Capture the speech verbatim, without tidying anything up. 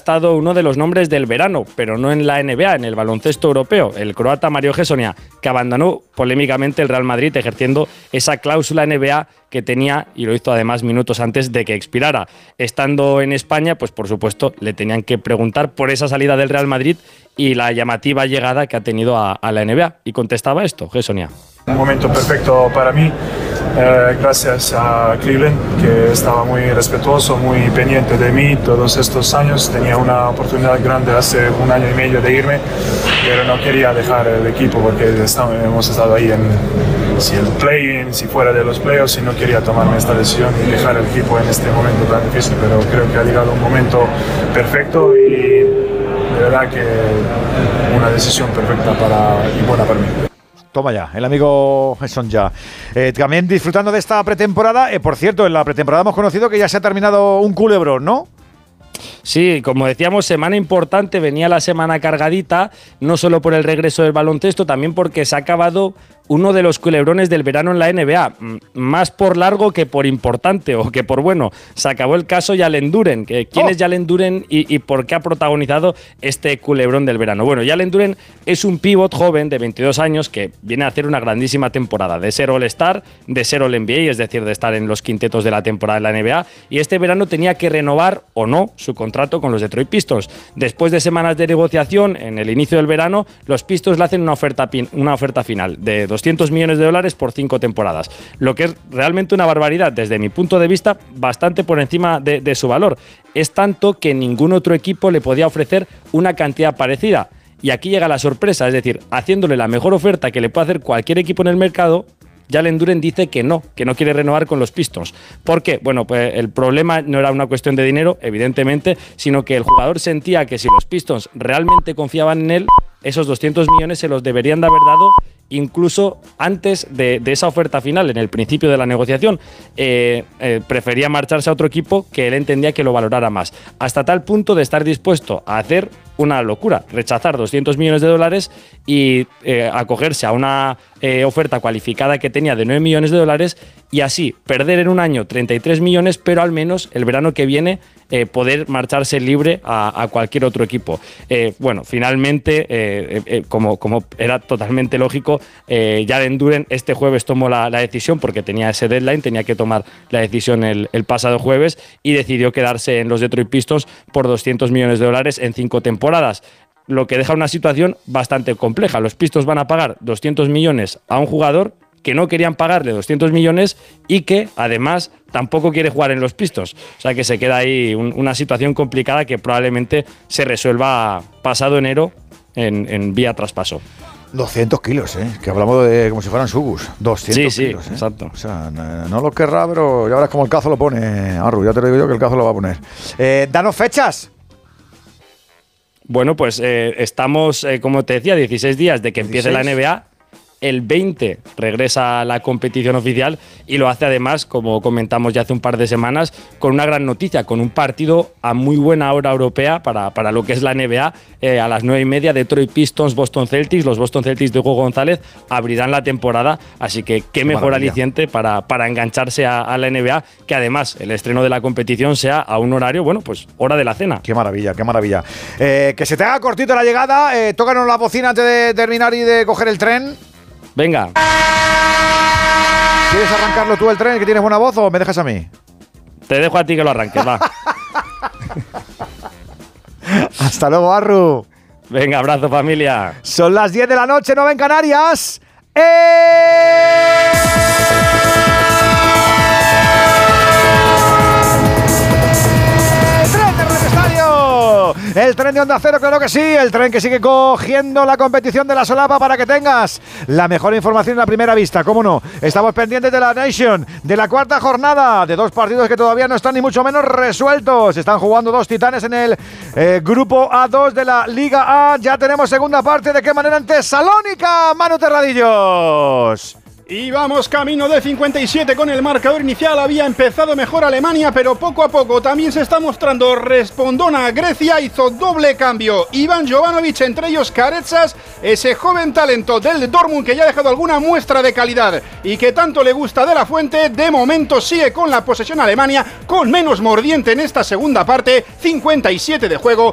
estado uno de los nombres del verano, pero no en la N B A, en el baloncesto europeo, el croata Mario Hezonja, que abandonó polémicamente el Real Madrid ejerciendo esa cláusula N B A que tenía, y lo hizo además minutos antes de que expirara. Estando en España, pues por supuesto le tenían que preguntar por esa salida del Real Madrid y la llamativa llegada que ha tenido a, a la N B A. Y contestaba esto, Hezonja. Un momento perfecto para mí, eh, gracias a Cleveland, que estaba muy respetuoso, muy pendiente de mí todos estos años. Tenía una oportunidad grande hace un año y medio de irme, pero no quería dejar el equipo porque estamos, hemos estado ahí en si el play-in, si fuera de los playoffs, y no quería tomarme esta decisión y dejar el equipo en este momento tan difícil, pero creo que ha llegado un momento perfecto y de verdad que una decisión perfecta para, y buena para mí. Toma ya, el amigo Hezonja. Eh, también disfrutando de esta pretemporada. Eh, por cierto, en la pretemporada hemos conocido que ya se ha terminado un culebrón, ¿no? Sí, como decíamos, semana importante, venía la semana cargadita, no solo por el regreso del baloncesto, también porque se ha acabado uno de los culebrones del verano en la N B A, más por largo que por importante o que por bueno. Se acabó el caso Jalen Duren. ¿Quién oh. es Jalen Duren y, y por qué ha protagonizado este culebrón del verano? Bueno, Jalen Duren es un pívot joven de veintidós años que viene a hacer una grandísima temporada, de ser All-Star, de ser All-N B A, es decir, de estar en los quintetos de la temporada de la N B A, y este verano tenía que renovar o no su contrato con los Detroit Pistons. Después de semanas de negociación, en el inicio del verano, los Pistons le hacen una oferta, una oferta final de doscientos millones de dólares por cinco temporadas, lo que es realmente una barbaridad, desde mi punto de vista, bastante por encima de, de su valor. Es tanto que ningún otro equipo le podía ofrecer una cantidad parecida. Y aquí llega la sorpresa, es decir, haciéndole la mejor oferta que le puede hacer cualquier equipo en el mercado, Jalen Duren dice que no, que no quiere renovar con los Pistons. ¿Por qué? Bueno, pues el problema no era una cuestión de dinero, evidentemente, sino que el jugador sentía que si los Pistons realmente confiaban en él, esos doscientos millones se los deberían de haber dado incluso antes de, de esa oferta final, en el principio de la negociación. Eh, eh, prefería marcharse a otro equipo que él entendía que lo valorara más, hasta tal punto de estar dispuesto a hacer una locura, rechazar doscientos millones de dólares y eh, acogerse a una eh, oferta cualificada que tenía de nueve millones de dólares y así perder en un año treinta y tres millones, pero al menos el verano que viene eh, poder marcharse libre a, a cualquier otro equipo. Eh, bueno, finalmente, eh, eh, como, como era totalmente lógico, eh, Jalen Duren este jueves tomó la, la decisión, porque tenía ese deadline, tenía que tomar la decisión el, el pasado jueves, y decidió quedarse en los Detroit Pistons por doscientos millones de dólares en cinco temporadas. Lo que deja una situación bastante compleja. Los Pistons van a pagar doscientos millones a un jugador que no querían pagarle doscientos millones y que además tampoco quiere jugar en los Pistons. O sea que se queda ahí un, una situación complicada que probablemente se resuelva pasado enero en, en vía traspaso. doscientos kilos, ¿eh? Que hablamos de como si fueran sugus. doscientos sí, kilos, sí, ¿eh? Exacto. O sea, no, no lo querrá, pero ya verás cómo el Cazo lo pone, Arru. Ya te lo digo yo que el Cazo lo va a poner. Eh, danos fechas. Bueno, pues eh, estamos, eh, como te decía, dieciséis días de que empiece la N B A. El veinte regresa a la competición oficial y lo hace además, como comentamos ya hace un par de semanas, con una gran noticia, con un partido a muy buena hora europea para, para lo que es la N B A. Eh, a las nueve y media, Detroit Pistons, Boston Celtics. Los Boston Celtics de Hugo González abrirán la temporada, así que qué, qué mejor maravilla. aliciente para, para engancharse a, a la N B A, que además el estreno de la competición sea a un horario, bueno, pues hora de la cena. Qué maravilla, qué maravilla. Eh, que se te haga cortito la llegada, eh, tócanos la bocina antes de terminar y de coger el tren. Venga. ¿Quieres arrancarlo tú el tren, que tienes buena voz, o me dejas a mí? Te dejo a ti que lo arranques, va. Hasta luego, Arru. Venga, abrazo, familia. Son las diez de la noche, nueve en Canarias. ¡Eh! El tren de Onda Cero, claro que sí. El tren que sigue cogiendo la competición de la solapa para que tengas la mejor información en la primera vista. ¿Cómo no? Estamos pendientes de la Nation, de la cuarta jornada, de dos partidos que todavía no están ni mucho menos resueltos. Están jugando dos titanes en el eh, grupo A dos de la Liga A. Ya tenemos segunda parte. ¿De qué manera? En Tesalónica, Manu Terradillos. Y vamos camino de cincuenta y siete con el marcador inicial. Había empezado mejor Alemania, pero poco a poco también se está mostrando respondona. Grecia hizo doble cambio. Ivan Jovanovic, entre ellos Caretsas, ese joven talento del Dortmund que ya ha dejado alguna muestra de calidad y que tanto le gusta De La Fuente. De momento sigue con la posesión Alemania, con menos mordiente en esta segunda parte. cincuenta y siete de juego,